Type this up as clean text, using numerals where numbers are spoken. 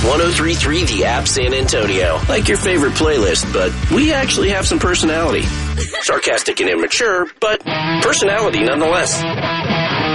1033 The App San Antonio. Like your favorite playlist, but we actually have some personality. Sarcastic and immature, but personality nonetheless.